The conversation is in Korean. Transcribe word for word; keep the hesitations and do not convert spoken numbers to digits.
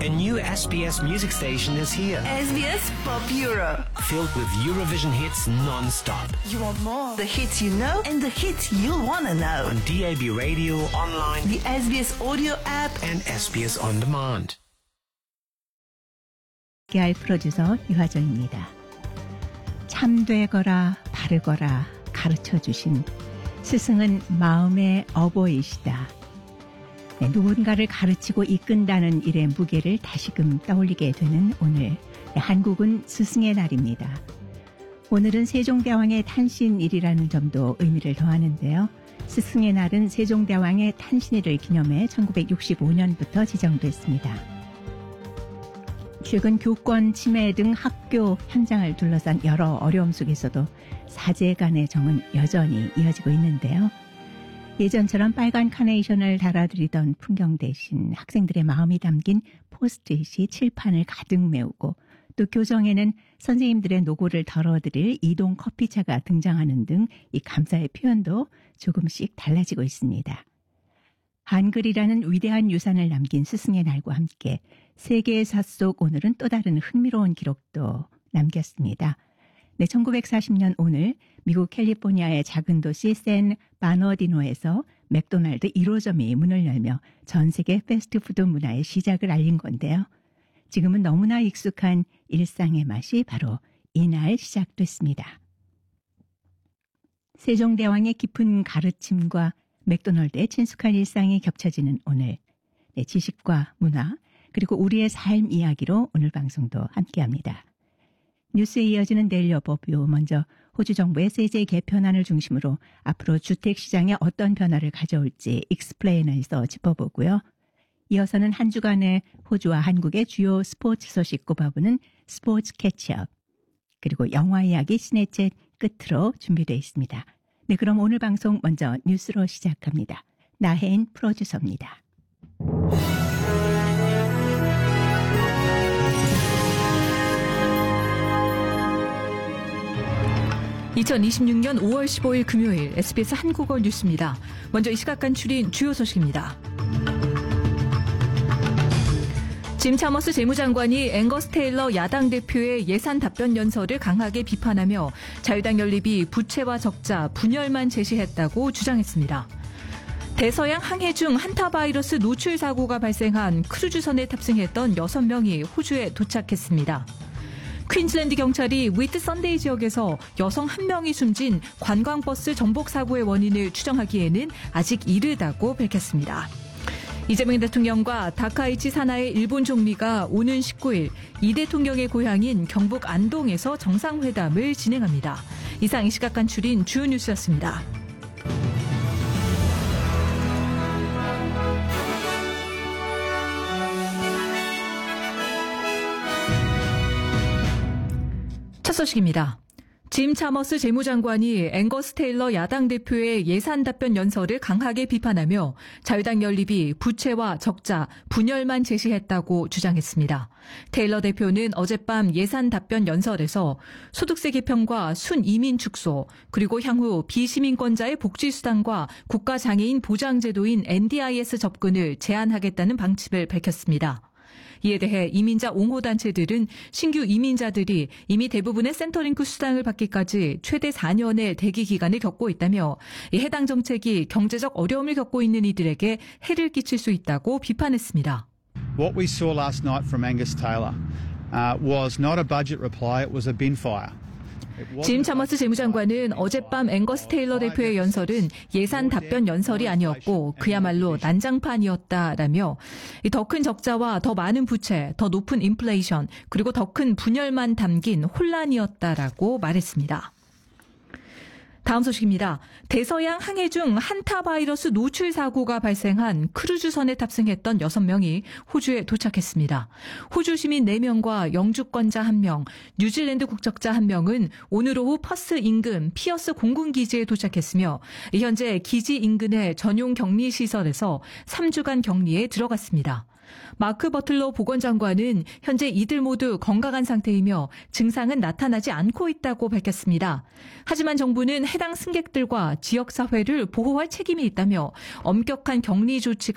A new S B S music station is here. S B S Pop Euro. Filled with Eurovision hits non-stop. You want more? The hits you know and the hits you'll want to know. On D A B radio, online, the S B S audio app, and S B S On Demand. 함께할 프로듀서 유하정입니다. 참되거라 바르거라 가르쳐주신 스승은 마음의 어버이시다. 네, 누군가를 가르치고 이끈다는 일의 무게를 다시금 떠올리게 되는 오늘, 네, 한국은 스승의 날입니다. 오늘은 세종대왕의 탄신일이라는 점도 의미를 더하는데요. 스승의 날은 세종대왕의 탄신일을 기념해 천구백육십오 년부터 지정됐습니다. 최근 교권 침해 등 학교 현장을 둘러싼 여러 어려움 속에서도 사제 간의 정은 여전히 이어지고 있는데요. 예전처럼 빨간 카네이션을 달아드리던 풍경 대신 학생들의 마음이 담긴 포스트잇이 칠판을 가득 메우고, 또 교정에는 선생님들의 노고를 덜어드릴 이동 커피차가 등장하는 등 이 감사의 표현도 조금씩 달라지고 있습니다. 한글이라는 위대한 유산을 남긴 스승의 날과 함께 세계사 속 오늘은 또 다른 흥미로운 기록도 남겼습니다. 네, 천구백사십 년 오늘 미국 캘리포니아의 작은 도시 샌 바너디노에서 맥도날드 일 호점이 문을 열며 전 세계 패스트푸드 문화의 시작을 알린 건데요. 지금은 너무나 익숙한 일상의 맛이 바로 이날 시작됐습니다. 세종대왕의 깊은 가르침과 맥도날드의 친숙한 일상이 겹쳐지는 오늘, 네, 지식과 문화 그리고 우리의 삶 이야기로 오늘 방송도 함께합니다. 뉴스에 이어지는 데일리 오버뷰, 먼저 호주 정부의 세제 개편안을 중심으로 앞으로 주택시장에 어떤 변화를 가져올지 익스플레이너에서 짚어보고요. 이어서는 한 주간의 호주와 한국의 주요 스포츠 소식 꼽아보는 스포츠 캐치업, 그리고 영화 이야기 시네챗 끝으로 준비되어 있습니다. 네, 그럼 오늘 방송 먼저 뉴스로 시작합니다. 나혜인 프로듀서입니다. 이천이십육 년 오월 십오일 금요일 에스비에스 한국어 뉴스입니다. 먼저 이 시각 간추린 주요 소식입니다. 짐 차머스 재무장관이 앵거스 테일러 야당 대표의 예산 답변 연설을 강하게 비판하며 자유당 연립이 부채와 적자, 분열만 제시했다고 주장했습니다. 대서양 항해 중 한타바이러스 노출 사고가 발생한 크루즈선에 탑승했던 여섯 명이 호주에 도착했습니다. 퀸즐랜드 경찰이 위트 선데이 지역에서 여성 한 명이 숨진 관광버스 전복 사고의 원인을 추정하기에는 아직 이르다고 밝혔습니다. 이재명 대통령과 다카이치 사나의 일본 총리가 오는 십구일 이 대통령의 고향인 경북 안동에서 정상회담을 진행합니다. 이상 이 시각 간추린 주요 뉴스였습니다. 첫 소식입니다. 짐 차머스 재무장관이 앵거스 테일러 야당 대표의 예산 답변 연설을 강하게 비판하며 자유당 연립이 부채와 적자, 분열만 제시했다고 주장했습니다. 테일러 대표는 어젯밤 예산 답변 연설에서 소득세 개편과 순이민 축소, 그리고 향후 비시민권자의 복지수당과 국가장애인 보장제도인 엔디아이에스 접근을 제한하겠다는 방침을 밝혔습니다. 이에 대해 이민자 옹호단체들은 신규 이민자들이 이미 대부분의 센터링크 수당을 받기까지 최대 사 년의 대기 기간을 겪고 있다며 해당 정책이 경제적 어려움을 겪고 있는 이들에게 해를 끼칠 수 있다고 비판했습니다. What we saw last night from Angus Taylor uh, was not a budget reply, it was a bin fire. 짐 차머스 재무장관은 어젯밤 앵거스 테일러 대표의 연설은 예산 답변 연설이 아니었고 그야말로 난장판이었다라며 더 큰 적자와 더 많은 부채, 더 높은 인플레이션, 그리고 더 큰 분열만 담긴 혼란이었다라고 말했습니다. 다음 소식입니다. 대서양 항해 중 한타바이러스 노출 사고가 발생한 크루즈선에 탑승했던 여섯 명이 호주에 도착했습니다. 호주 시민 네 명과 영주권자 한 명, 뉴질랜드 국적자 한 명은 오늘 오후 퍼스 인근 피어스 공군기지에 도착했으며 현재 기지 인근의 전용 격리시설에서 삼 주간 격리에 들어갔습니다. 마크 버틀러 보건장관은 현재 이들 모두 건강한 상태이며 증상은 나타나지 않고 있다고 밝혔습니다. 하지만 정부는 해당 승객들과 지역사회를 보호할 책임이 있다며 엄격한 격리 조치가